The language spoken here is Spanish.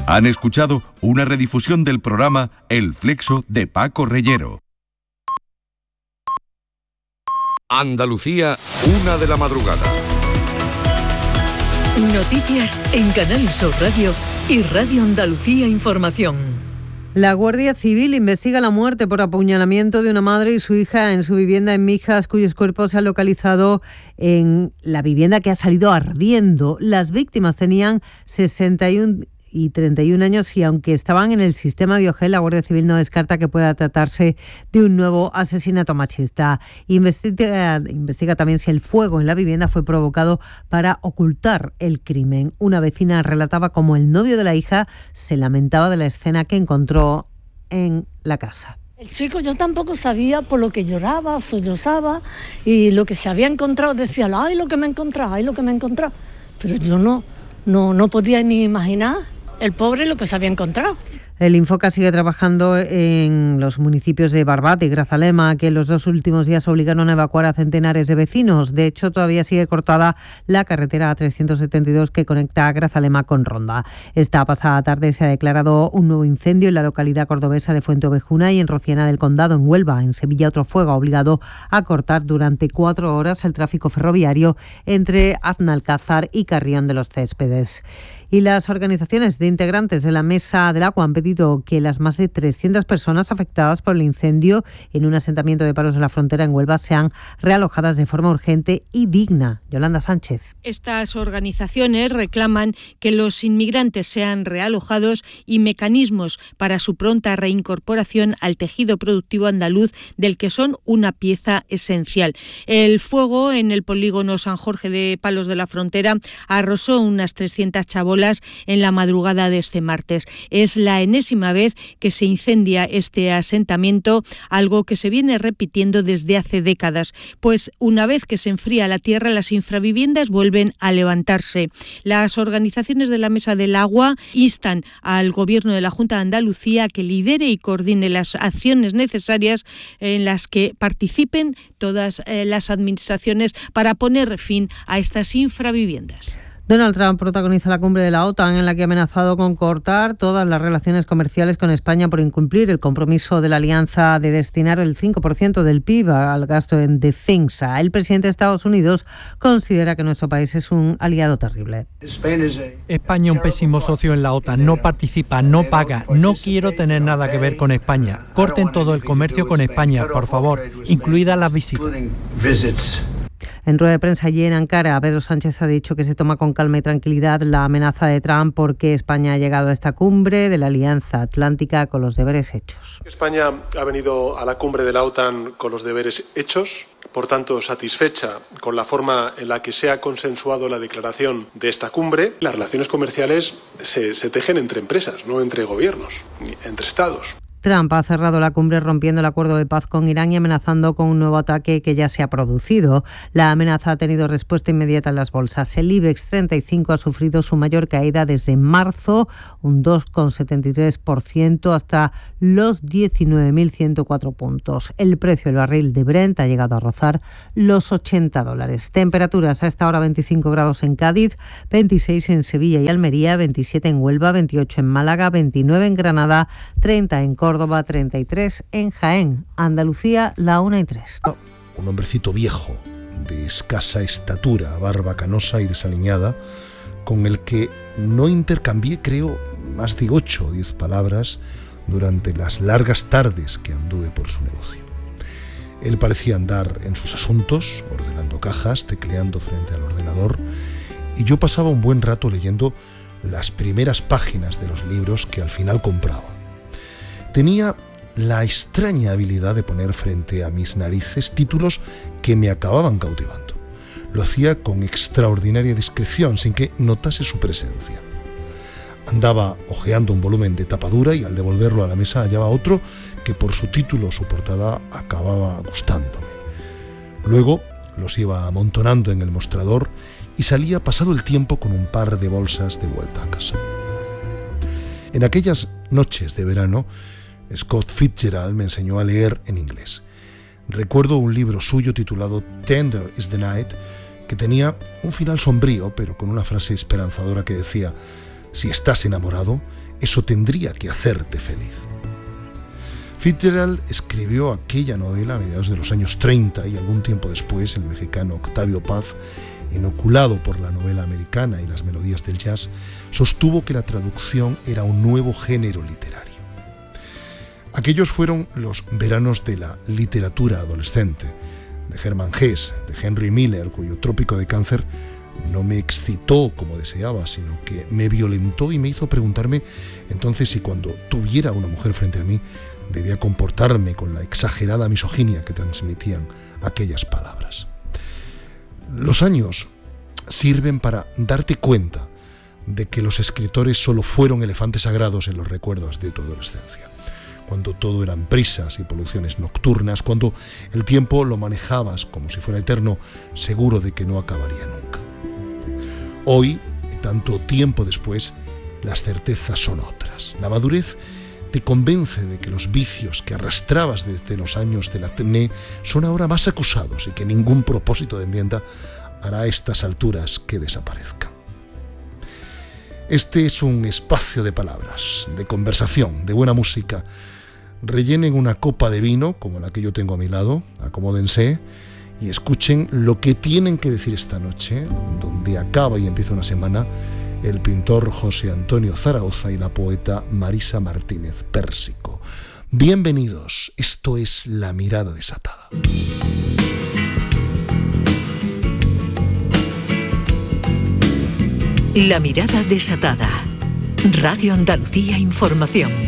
Han escuchado una redifusión del programa El Flexo de Paco Reyero. Andalucía, 1 de la madrugada. Noticias en Canal Sur Radio y Radio Andalucía Información. La Guardia Civil investiga la muerte por apuñalamiento de una madre y su hija en su vivienda en Mijas, cuyos cuerpos se han localizado en la vivienda que ha salido ardiendo. Las víctimas tenían 61 y 31 años y aunque estaban en el sistema Biogel, la Guardia Civil no descarta que pueda tratarse de un nuevo asesinato machista. Investiga también si el fuego en la vivienda fue provocado para ocultar el crimen. Una vecina relataba cómo el novio de la hija se lamentaba de la escena que encontró en la casa. El chico, yo tampoco sabía por lo que lloraba, sollozaba y lo que se había encontrado, decía, ay, lo que me he encontrado, ay, lo que me he encontrado. Pero yo no podía ni imaginar el pobre lo que se había encontrado. El Infoca sigue trabajando en los municipios de Barbate y Grazalema, que en los 2 últimos días obligaron a evacuar a centenares de vecinos. De hecho, todavía sigue cortada la carretera A372 que conecta a Grazalema con Ronda. Esta pasada tarde se ha declarado un nuevo incendio en la localidad cordobesa de Fuenteovejuna y en Rociana del Condado, en Huelva. En Sevilla, otro fuego ha obligado a cortar durante 4 horas el tráfico ferroviario entre Aznalcázar y Carrión de los Céspedes. Y las organizaciones de integrantes de la Mesa del Agua han pedido que las más de 300 personas afectadas por el incendio en un asentamiento de Palos de la Frontera en Huelva sean realojadas de forma urgente y digna. Yolanda Sánchez. Estas organizaciones reclaman que los inmigrantes sean realojados y mecanismos para su pronta reincorporación al tejido productivo andaluz, del que son una pieza esencial. El fuego en el polígono San Jorge de Palos de la Frontera arrasó unas 300 chabolas en la madrugada de este martes. Es la enésima vez que se incendia este asentamiento, algo que se viene repitiendo desde hace décadas, pues una vez que se enfría la tierra, las infraviviendas vuelven a levantarse. Las organizaciones de la Mesa del Agua instan al Gobierno de la Junta de Andalucía a que lidere y coordine las acciones necesarias en las que participen todas las administraciones para poner fin a estas infraviviendas. Donald Trump protagoniza la cumbre de la OTAN en la que ha amenazado con cortar todas las relaciones comerciales con España por incumplir el compromiso de la alianza de destinar el 5% del PIB al gasto en defensa. El presidente de Estados Unidos considera que nuestro país es un aliado terrible. España es un pésimo socio en la OTAN, no participa, no paga, no quiero tener nada que ver con España. Corten todo el comercio con España, por favor, incluidas las visitas. En rueda de prensa allí en Ankara, Pedro Sánchez ha dicho que se toma con calma y tranquilidad la amenaza de Trump porque España ha llegado a esta cumbre de la Alianza Atlántica con los deberes hechos. España ha venido a la cumbre de la OTAN con los deberes hechos, por tanto satisfecha con la forma en la que se ha consensuado la declaración de esta cumbre. Las relaciones comerciales se tejen entre empresas, no entre gobiernos, ni entre estados. Trump ha cerrado la cumbre rompiendo el acuerdo de paz con Irán y amenazando con un nuevo ataque que ya se ha producido. La amenaza ha tenido respuesta inmediata en las bolsas. El IBEX 35 ha sufrido su mayor caída desde marzo, un 2,73% hasta los 19.104 puntos. El precio del barril de Brent ha llegado a rozar los $80. Temperaturas a esta hora: 25 grados en Cádiz, 26 en Sevilla y Almería, 27 en Huelva, 28 en Málaga, 29 en Granada, 30 en Córdoba, 33 en Jaén. Andalucía, la 1:03. Un hombrecito viejo, de escasa estatura, barba canosa y desaliñada, con el que no intercambié, creo, más de 8 o 10 palabras durante las largas tardes que anduve por su negocio. Él parecía andar en sus asuntos, ordenando cajas, tecleando frente al ordenador, y yo pasaba un buen rato leyendo las primeras páginas de los libros que al final compraba. Tenía la extraña habilidad de poner frente a mis narices títulos que me acababan cautivando. Lo hacía con extraordinaria discreción, sin que notase su presencia. Andaba hojeando un volumen de tapa dura y al devolverlo a la mesa hallaba otro que por su título o su portada acababa gustándome. Luego los iba amontonando en el mostrador y salía pasado el tiempo con un par de bolsas de vuelta a casa. En aquellas noches de verano, Scott Fitzgerald me enseñó a leer en inglés. Recuerdo un libro suyo titulado Tender is the Night, que tenía un final sombrío, pero con una frase esperanzadora que decía: Si estás enamorado, eso tendría que hacerte feliz. Fitzgerald escribió aquella novela a mediados de los años 30 y algún tiempo después el mexicano Octavio Paz, inoculado por la novela americana y las melodías del jazz, sostuvo que la traducción era un nuevo género literario. Aquellos fueron los veranos de la literatura adolescente, de Hermann Hesse, de Henry Miller, cuyo Trópico de Cáncer no me excitó como deseaba, sino que me violentó y me hizo preguntarme entonces si cuando tuviera una mujer frente a mí debía comportarme con la exagerada misoginia que transmitían aquellas palabras. Los años sirven para darte cuenta de que los escritores solo fueron elefantes sagrados en los recuerdos de tu adolescencia, cuando todo eran prisas y poluciones nocturnas, cuando el tiempo lo manejabas como si fuera eterno, seguro de que no acabaría nunca. Hoy, tanto tiempo después, las certezas son otras. La madurez te convence de que los vicios que arrastrabas desde los años del acné son ahora más acusados y que ningún propósito de enmienda hará a estas alturas que desaparezcan. Este es un espacio de palabras, de conversación, de buena música. Rellenen una copa de vino, como la que yo tengo a mi lado, acomódense y escuchen lo que tienen que decir esta noche, donde acaba y empieza una semana el pintor José Antonio Zaragoza y la poeta Marisa Martínez Pérsico. Bienvenidos, esto es La Mirada Desatada. La Mirada Desatada. Radio Andalucía Información.